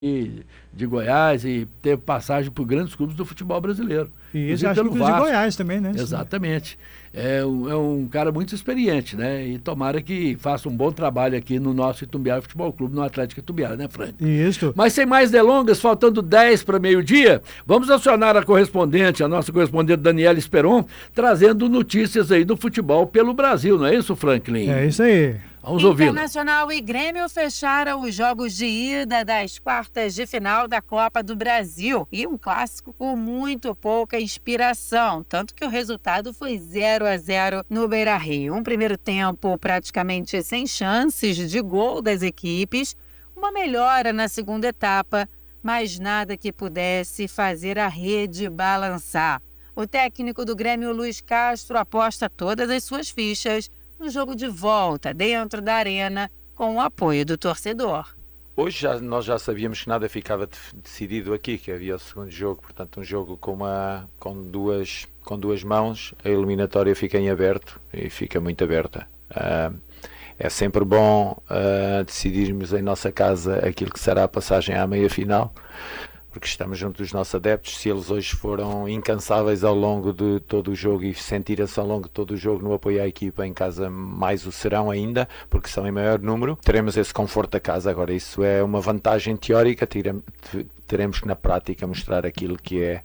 de Goiás e teve passagem por grandes clubes do futebol brasileiro. E isso acho que de Goiás também, né? Exatamente. É um cara muito experiente, né? E tomara que faça um bom trabalho aqui no nosso Itumbiara Futebol Clube, no Atlético Itumbiara, né, Frank? Isso. Mas sem mais delongas, faltando 10 para meio-dia, vamos acionar a nossa correspondente Daniela Esperon, trazendo notícias aí do futebol pelo Brasil, não é isso, Franklin? É isso aí. Vamos ouvi-la. Internacional e Grêmio fecharam os jogos de ida das quartas de final da Copa do Brasil. E um clássico com muito pouca inspiração, tanto que o resultado foi 0-0 no Beira-Rio. Um primeiro tempo praticamente sem chances de gol das equipes, uma melhora na segunda etapa, mas nada que pudesse fazer a rede balançar. O técnico do Grêmio, Luiz Castro, aposta todas as suas fichas no jogo de volta, dentro da arena, com o apoio do torcedor. Hoje nós já sabíamos que nada ficava decidido aqui, que havia o segundo jogo, portanto um jogo com duas mãos, a eliminatória fica em aberto e fica muito aberta. É sempre bom decidirmos em nossa casa aquilo que será a passagem à meia-final, porque estamos junto dos nossos adeptos. Se eles hoje foram incansáveis ao longo de todo o jogo e sentiram-se ao longo de todo o jogo no apoio à equipa, em casa mais o serão ainda, porque são em maior número, teremos esse conforto da casa. Agora, isso é uma vantagem teórica, teremos que na prática mostrar aquilo que é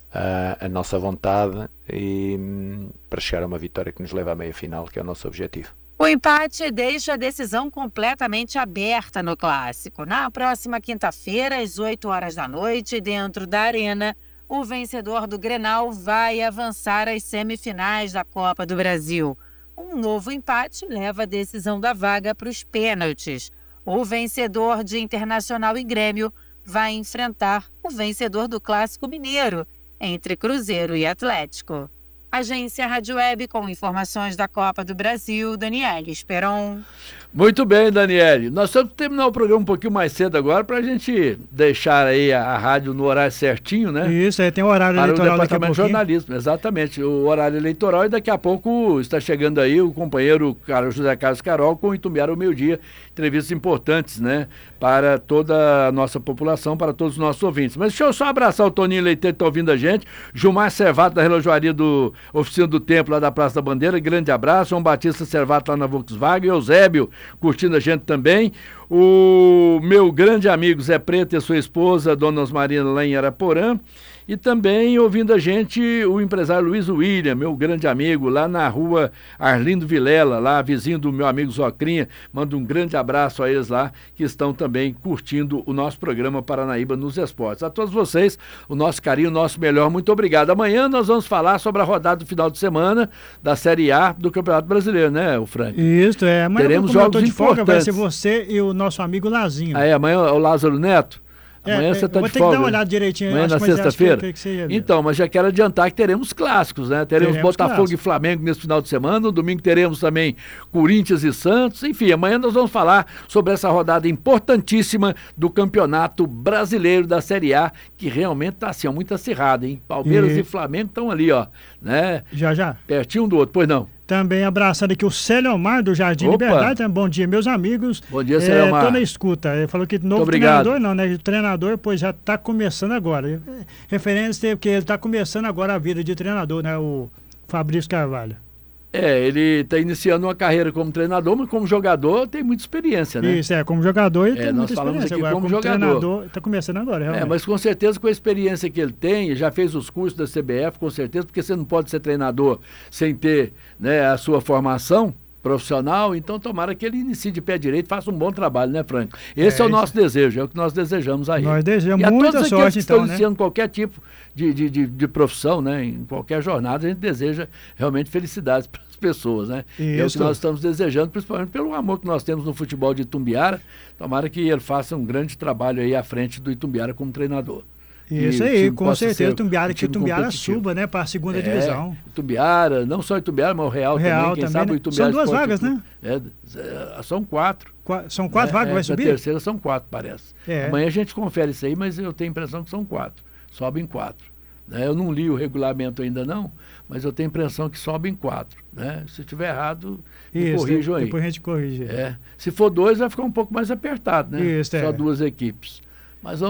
a nossa vontade e para chegar a uma vitória que nos leva à meia-final, que é o nosso objetivo. O empate deixa a decisão completamente aberta no clássico. Na próxima quinta-feira, às 8 horas da noite, dentro da arena, o vencedor do Grenal vai avançar às semifinais da Copa do Brasil. Um novo empate leva a decisão da vaga para os pênaltis. O vencedor de Internacional e Grêmio vai enfrentar o vencedor do Clássico Mineiro, entre Cruzeiro e Atlético. Agência Rádio Web com informações da Copa do Brasil, Daniela Esperon. Muito bem, Daniele. Nós temos que terminar o programa um pouquinho mais cedo agora para a gente deixar aí a rádio no horário certinho, né? Isso, aí tem o horário eleitoral. Para o Departamento de Jornalismo, exatamente. O horário eleitoral, e daqui a pouco está chegando aí o companheiro José Carlos Carol com o Itumbiara ao meio-dia. Entrevistas importantes, né? Para toda a nossa população, para todos os nossos ouvintes. Mas deixa eu só abraçar o Toninho Leiteiro que está ouvindo a gente, Gilmar Servato da relojoaria do Oficina do Templo, lá da Praça da Bandeira, grande abraço, João Batista Servato lá na Volkswagen, Eusébio curtindo a gente também, o meu grande amigo Zé Preto e sua esposa, Dona Osmarina, lá em Araporã, e também ouvindo a gente o empresário Luiz William, meu grande amigo, lá na rua Arlindo Vilela, lá vizinho do meu amigo Zocrinha. Mando um grande abraço a eles lá, que estão também curtindo o nosso programa Paranaíba nos Esportes. A todos vocês, o nosso carinho, o nosso melhor, muito obrigado. Amanhã nós vamos falar sobre a rodada do final de semana da Série A do Campeonato Brasileiro, né, o Frank? Isso, amanhã teremos jogos de folga, vai ser você e o nosso amigo Lazinho. Amanhã é o Lázaro Neto? Amanhã você está de folga. Vou ter que dar uma olhada direitinho. Amanhã na sexta-feira? Então, mas já quero adiantar que teremos clássicos, né? Teremos Botafogo e Flamengo nesse final de semana. No domingo teremos também Corinthians e Santos. Enfim, amanhã nós vamos falar sobre essa rodada importantíssima do Campeonato Brasileiro da Série A, que realmente está assim, muito acirrada, hein? Palmeiras e Flamengo estão ali, ó, né? Já. Pertinho um do outro, pois não. Também abraçando aqui o Céliomar do Jardim Liberdade. Bom dia, meus amigos. Bom dia, Céliomar. Estou na escuta. Ele falou que novo treinador não, né? O treinador, pois já está começando agora. Referência que ele está começando agora a vida de treinador, né? O Fabrício Carvalho. Ele está iniciando uma carreira como treinador, mas como jogador tem muita experiência, né? Isso, como jogador ele tem muita experiência. Nós falamos aqui agora, como jogador. Treinador está começando agora, realmente. Mas com certeza com a experiência que ele tem, já fez os cursos da CBF, com certeza, porque você não pode ser treinador sem ter, né, a sua formação profissional, então tomara que ele inicie de pé direito, faça um bom trabalho, né, Frank? Esse é o nosso desejo, é o que nós desejamos a ele. Nós desejamos e a muita todos sorte, que estão iniciando qualquer tipo de profissão, né, em qualquer jornada, a gente deseja realmente felicidades para as pessoas, né? É o que nós estamos desejando, principalmente pelo amor que nós temos no futebol de Itumbiara. Tomara que ele faça um grande trabalho aí à frente do Itumbiara como treinador. Isso aí, com certeza, que o Itumbiara suba, né, para a segunda divisão. Itumbiara, não só Itumbiara, mas o Real também, quem sabe o Itumbiara. São duas vagas, né? São 4. São 4 vagas, vai subir? A terceira são 4, parece. Amanhã a gente confere isso aí, mas eu tenho a impressão que são 4. Sobem 4. Eu não li o regulamento ainda não, mas eu tenho a impressão que sobem 4. Né? Se estiver errado, me corrijam aí. Depois a gente corrige. Se for 2, vai ficar um pouco mais apertado, né? Só 2 equipes. Mas